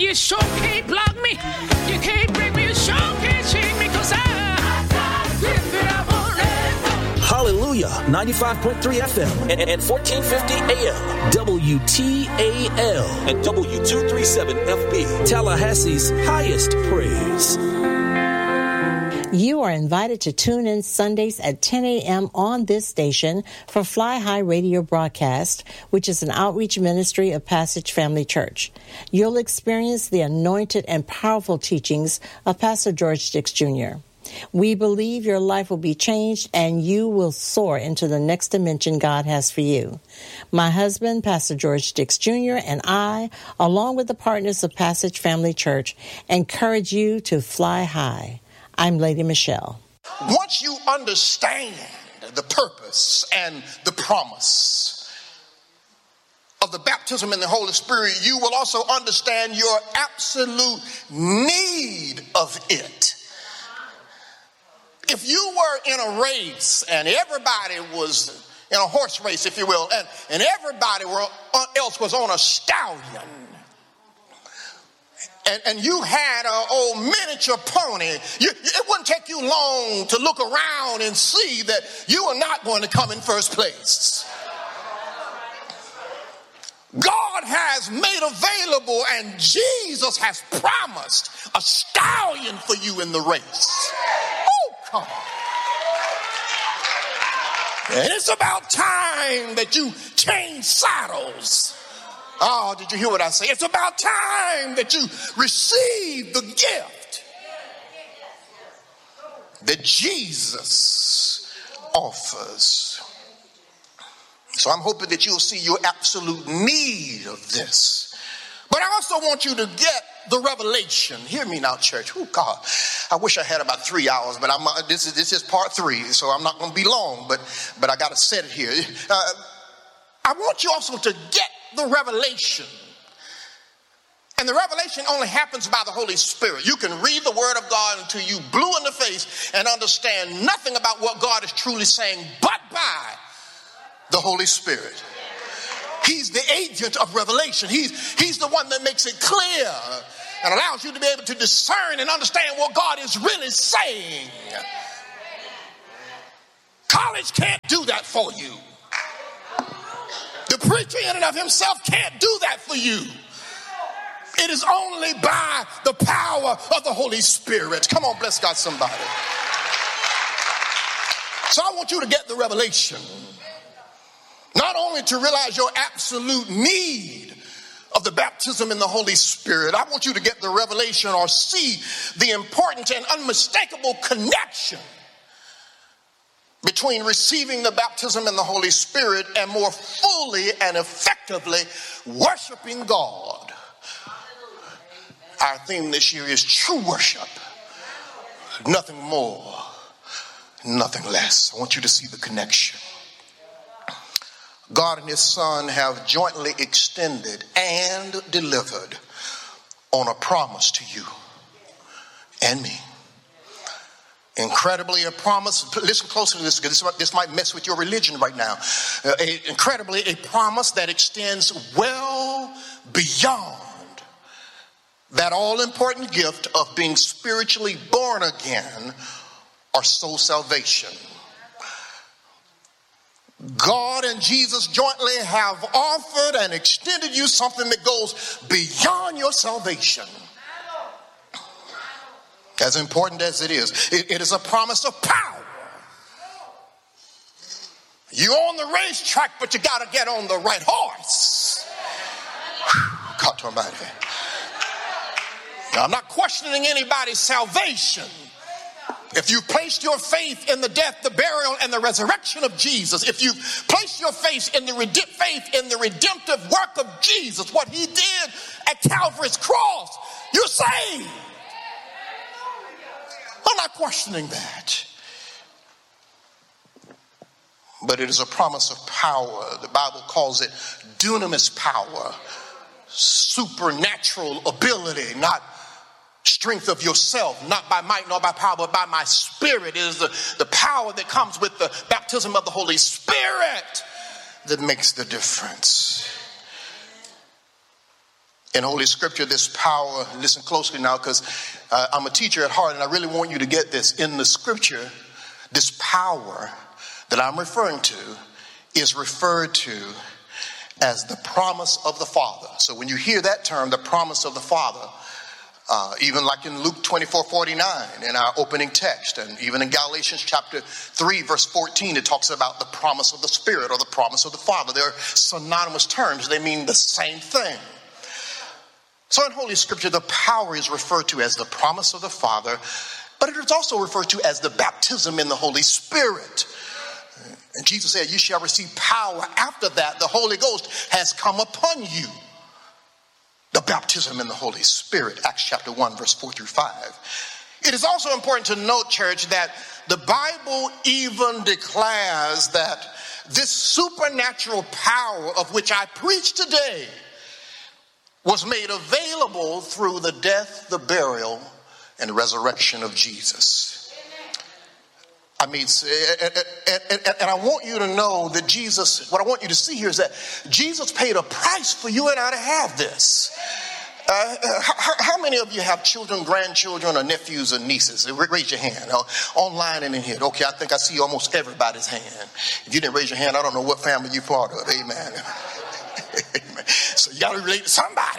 You sure can't block me. You can't break me. You sure can't shake me. Cause I lift it up on it. Hallelujah. 95.3 FM and 1450 AM. WTAL and W237 FB. Tallahassee's highest praise. You are invited to tune in Sundays at 10 a.m. on this station for Fly High Radio broadcast, which is an outreach ministry of Passage Family Church. You'll experience the anointed and powerful teachings of Pastor George Dix Jr. We believe your life will be changed and you will soar into the next dimension God has for you. My husband, Pastor George Dix Jr., and I, along with the partners of Passage Family Church, encourage you to fly high. I'm Lady Michelle. Once you understand the purpose and the promise of the baptism in the Holy Spirit, you will also understand your absolute need of it. If you were in a race and everybody was in a horse race, if you will, and everybody else was on a stallion, and you had an old miniature pony, it wouldn't take you long to look around and see that you are not going to come in first place. God has made available and Jesus has promised a stallion for you in the race. Oh, come on. And it's about time that you change saddles. Oh, did you hear what I say? It's about time that you receive the gift that Jesus offers. So I'm hoping that you'll see your absolute need of this. But I also want you to get the revelation. Hear me now, church. Oh, God, I wish I had about 3 hours, but this is part 3, so I'm not going to be long, but I got to set it here. I want you also to get the revelation. And the revelation only happens by the Holy Spirit. You can read the Word of God until you blue in the face and understand nothing about what God is truly saying but by the Holy Spirit. He's the agent of revelation. He's the one that makes it clear and allows you to be able to discern and understand what God is really saying. College can't do that for you. The preacher in and of himself can't do that for you. It is only by the power of the Holy Spirit. Come on, bless God, somebody. So I want you to get the revelation. Not only to realize your absolute need of the baptism in the Holy Spirit, I want you to get the revelation or see the important and unmistakable connection between receiving the baptism in the Holy Spirit and more fully and effectively worshiping God. Our theme this year is true worship. Nothing more, nothing less. I want you to see the connection. God and his Son have jointly extended and delivered on a promise to you and me. Incredibly, a promise. Listen closely to this, because this might mess with your religion right now. Incredibly, a promise that extends well beyond that all-important gift of being spiritually born again or soul salvation. God and Jesus jointly have offered and extended you something that goes beyond your salvation. As important as it is, it is a promise of power. You're on the racetrack, but you got to get on the right horse. God Almighty. Now, I'm not questioning anybody's salvation. If you placed your faith in the death, the burial, and the resurrection of Jesus, if you placed your faith in the redemptive work of Jesus, what he did at Calvary's cross, you're saved. I'm not questioning that. But it is a promise of power. The Bible calls it dunamis power, supernatural ability, not strength of yourself, not by might nor by power, but by my spirit. It is the power that comes with the baptism of the Holy Spirit that makes the difference. In Holy Scripture, this power, listen closely now, because I'm a teacher at heart and I really want you to get this. In the Scripture, this power that I'm referring to is referred to as the promise of the Father. So when you hear that term, the promise of the Father, even like in Luke 24:49 in our opening text, and even in Galatians chapter 3 verse 14, it talks about the promise of the Spirit or the promise of the Father. They're synonymous terms. They mean the same thing. So in Holy Scripture, the power is referred to as the promise of the Father, but it is also referred to as the baptism in the Holy Spirit. And Jesus said, you shall receive power. After that, the Holy Ghost has come upon you. The baptism in the Holy Spirit, Acts chapter 1, verse 4 through 5. It is also important to note, church, that the Bible even declares that this supernatural power of which I preach today was made available through the death, the burial, and resurrection of Jesus. I mean, and I want you to know that Jesus, what I want you to see here is that Jesus paid a price for you and I to have this. How many of you have children, grandchildren, or nephews or nieces? Raise your hand. Online and in here. Okay, I think I see almost everybody's hand. If you didn't raise your hand, I don't know what family you're part of. Amen. So you got to relate to somebody.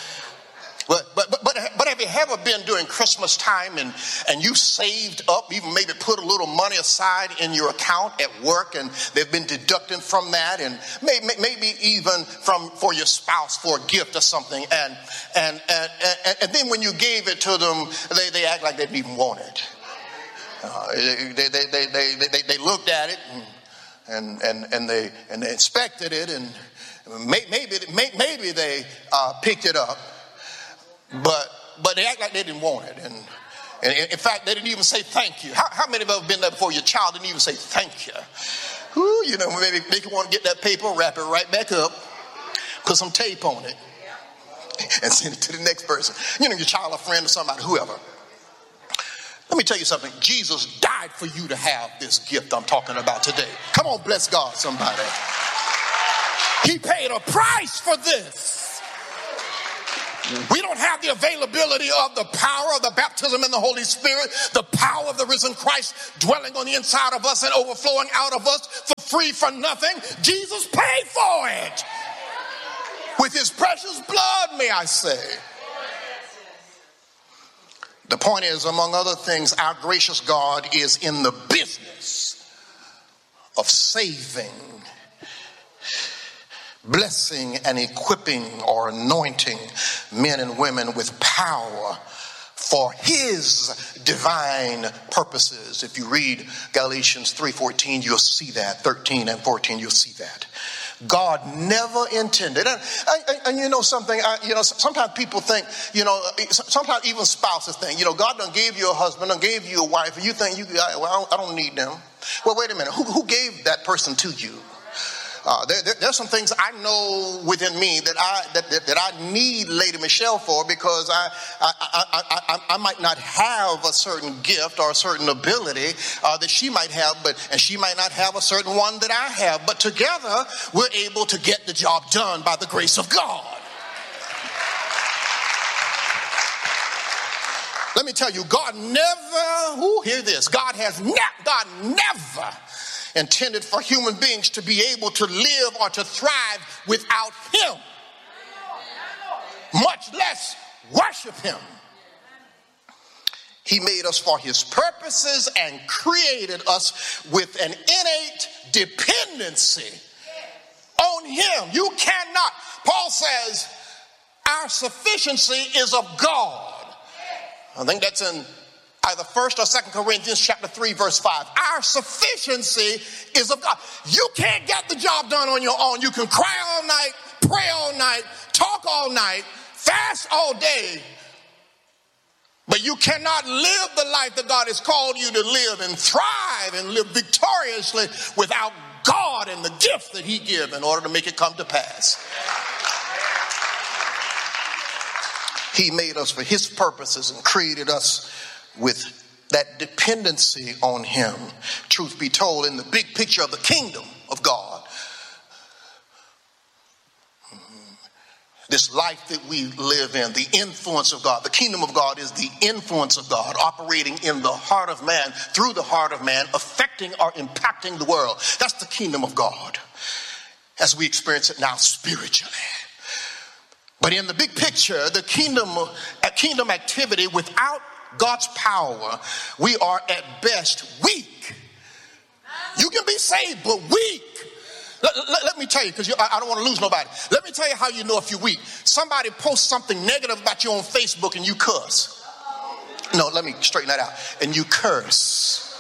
But have you ever been during Christmas time and you saved up, even maybe put a little money aside in your account at work, and they've been deducting from that, and maybe even for your spouse for a gift or something, and then when you gave it to them, they act like they didn't even want it. They looked at it and they inspected it, and maybe they picked it up. But they act like they didn't want it. And in fact, they didn't even say thank you. How many of you have been there before? Your child didn't even say thank you. Ooh, you know, maybe they want to get that paper, wrap it right back up, put some tape on it, and send it to the next person. You know, your child, a friend, or somebody, whoever. Let me tell you something. Jesus died for you to have this gift I'm talking about today. Come on, bless God, somebody. He paid a price for this. We don't have the availability of the power of the baptism in the Holy Spirit, the power of the risen Christ dwelling on the inside of us and overflowing out of us for free for nothing. Jesus paid for it with his precious blood, may I say. The point is, among other things, our gracious God is in the business of saving, blessing and equipping or anointing men and women with power for his divine purposes. If you read Galatians 3:14, you'll see that. 13 and 14, you'll see that. God never intended, and you know something, sometimes people think, sometimes even spouses think, God done gave you a husband, done gave you a wife, and you think, I don't need them. Well, wait a minute, who gave that person to you? There's some things I know within me that I need Lady Michelle for, because I might not have a certain gift or a certain ability that she might have, and she might not have a certain one that I have. But together, we're able to get the job done by the grace of God. Let me tell you, God never, hear this, God never intended for human beings to be able to live or to thrive without him, much less worship him. He made us for his purposes and created us with an innate dependency on him. You cannot, Paul says, our sufficiency is of God. I think that's in either 1 or 2 Corinthians chapter 3 verse 5. Our sufficiency is of God. You can't get the job done on your own. You can cry all night, pray all night, talk all night, fast all day, but you cannot live the life that God has called you to live and thrive and live victoriously without God and the gift that he gives in order to make it come to pass. He made us for his purposes and created us with that dependency on him. Truth be told, in the big picture of the kingdom of God, This life that we live in, the influence of God. The kingdom of God is the influence of God operating in the heart of man, through the heart of man, affecting or impacting the world. That's the kingdom of God as we experience it now spiritually. But in the big picture, the kingdom activity without God's power, we are at best weak. You can be saved, but weak. Let me tell you, because I don't want to lose nobody. Let me tell you how you know if you're weak. Somebody posts something negative about you on Facebook and you cuss. No, let me straighten that out. And you curse.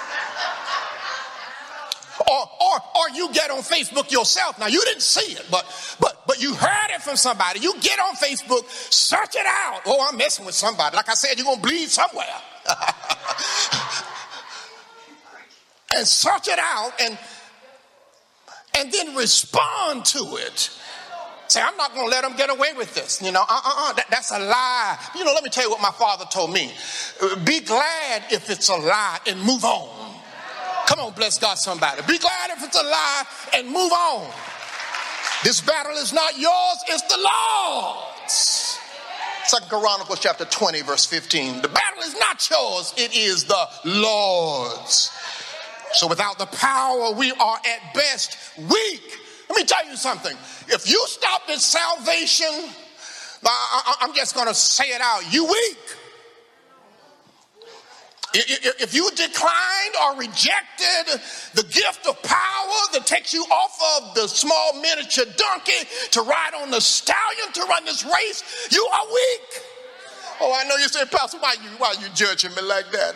Or you get on Facebook yourself. Now, you didn't see it, but you heard it from somebody. You get on Facebook, search it out. Oh, I'm messing with somebody. Like I said, you're going to bleed somewhere. And search it out and then respond to it. Say, I'm not going to let them get away with this. You know, that's a lie. You know, let me tell you what my father told me. Be glad if it's a lie and move on. Come on, bless God, somebody. Be glad if it's a lie and move on. This battle is not yours, it's the Lord's. 2 Chronicles chapter 20, verse 15. The battle is not yours, it is the Lord's. So without the power, we are at best weak. Let me tell you something. If you stop at salvation, I'm just going to say it out. You weak. If you declined or rejected the gift of power that takes you off of the small miniature donkey to ride on the stallion to run this race, you are weak. Oh, I know you say, Pastor, why you judging me like that?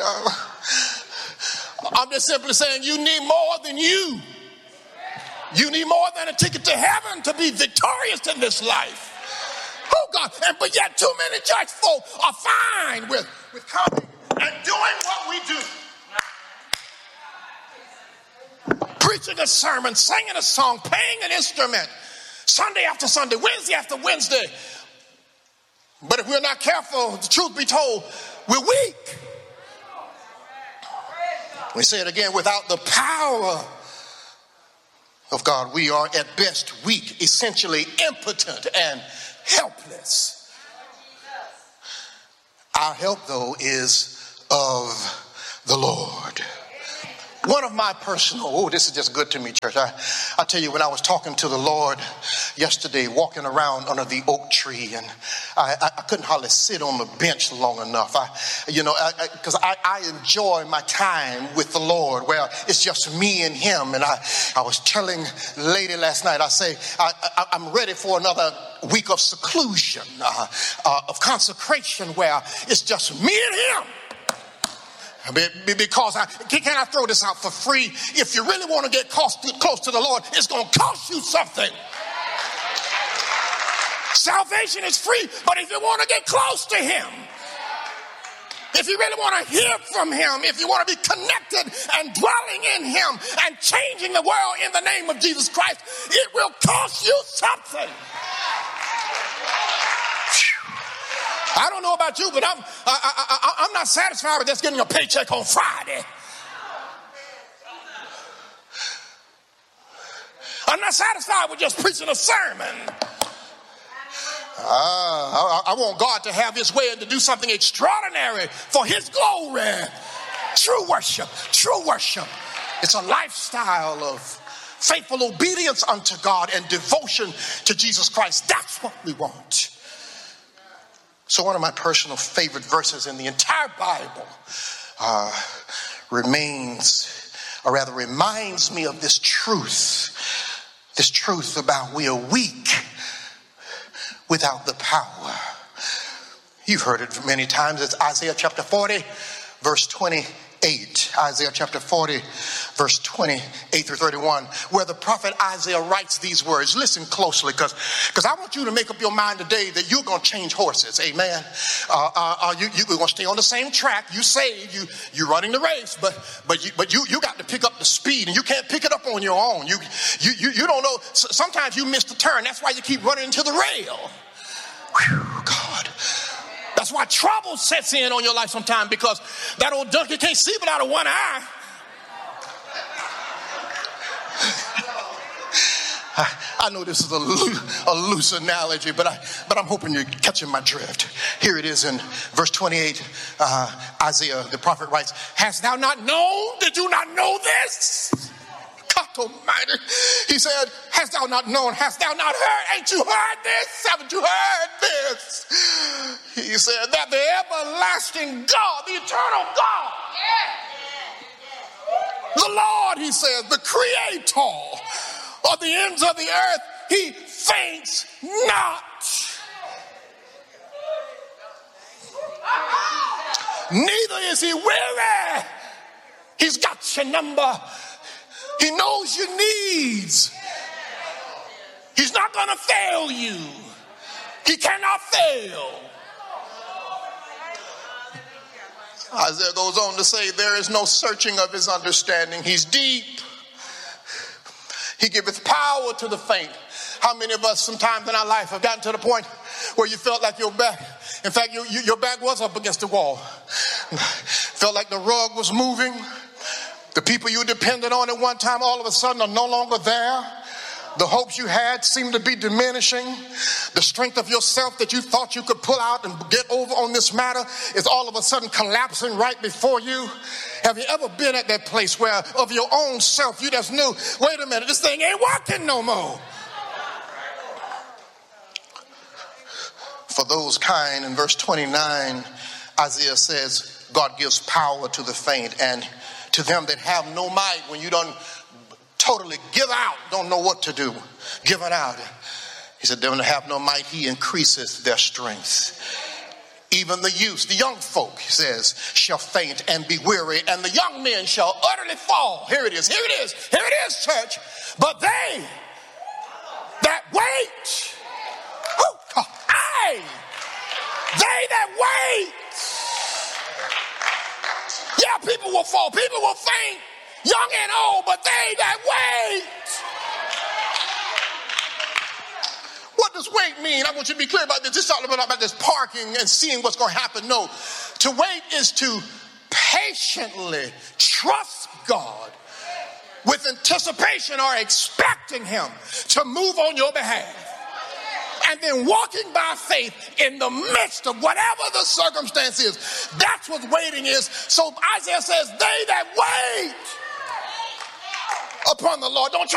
I'm just simply saying you need more than you. You need more than a ticket to heaven to be victorious in this life. Oh, God. But yet too many church folk are fine with coming and doing what we do. Preaching a sermon, singing a song, playing an instrument, Sunday after Sunday, Wednesday after Wednesday. But if we're not careful, the truth be told, we're weak. We say it again, without the power of God, we are at best weak, essentially impotent and helpless. Our help, though, is of the Lord. One of my personal, this is just good to me, church. I tell you, when I was talking to the Lord yesterday, walking around under the oak tree, and I couldn't hardly sit on the bench long enough. Because I enjoy my time with the Lord, where it's just me and him. And I was telling the lady last night, I say, I'm ready for another week of seclusion, of consecration, where it's just me and him. Because can I throw this out for free? If you really want to get close to the Lord, it's going to cost you something. Salvation is free, but if you want to get close to him, if you really want to hear from him, if you want to be connected and dwelling in him and changing the world in the name of Jesus Christ, it will cost you something. I don't know about you, but I'm not satisfied with just getting a paycheck on Friday. I'm not satisfied with just preaching a sermon. I want God to have his way and to do something extraordinary for his glory. True worship. It's a lifestyle of faithful obedience unto God and devotion to Jesus Christ. That's what we want. So one of my personal favorite verses in the entire Bible reminds me of this truth about we are weak without the power. You've heard it many times. It's Isaiah chapter 40, verse 28. Isaiah chapter 40, verse 28 through 31, where the prophet Isaiah writes these words. Listen closely, because I want you to make up your mind today that you're going to change horses. Amen. You're going to stay on the same track. You saved. You're running the race, but you got to pick up the speed, and you can't pick it up on your own. You don't know. Sometimes you miss the turn. That's why you keep running into the rail. Whew, God. That's why trouble sets in on your life sometimes, because that old donkey can't see but out of one eye. I know this is a loose analogy, but I'm hoping you're catching my drift. Here it is in verse 28. Isaiah, the prophet, writes, "Hast thou not known? Did you not know this?" God Almighty. He said, "Hast thou not known? Hast thou not heard? Ain't you heard this? Haven't you heard this?" He said that the everlasting God, the eternal God, the Lord, he says, the creator of the ends of the earth, he faints not. Neither is he weary. He's got your number. He knows your needs. He's not going to fail you. He cannot fail. Isaiah goes on to say, there is no searching of his understanding. He's deep. He giveth power to the faint. How many of us sometimes in our life have gotten to the point where you felt like your back, in fact, your back was up against the wall. Felt like the rug was moving. The people you depended on at one time all of a sudden are no longer there. The hopes you had seem to be diminishing. The strength of yourself that you thought you could pull out and get over on this matter is all of a sudden collapsing right before you. Have you ever been at that place where of your own self you just knew, wait a minute, this thing ain't working no more? For those kind, in verse 29, Isaiah says, God gives power to the faint, and to them that have no might, when you don't totally give out, don't know what to do, give it out. He said, them that have no might, he increases their strength. Even the youth, the young folk, he says, shall faint and be weary, and the young men shall utterly fall. Here it is, here it is, here it is, church. But they that wait, they that wait. Yeah, people will fall, people will faint, young and old, but they that wait. What does wait mean? I want you to be clear about this. It's not about this parking and seeing what's going to happen. No, to wait is to patiently trust God with anticipation or expecting him to move on your behalf. And then walking by faith in the midst of whatever the circumstance is. That's what waiting is. So Isaiah says, they that wait upon the Lord. Don't try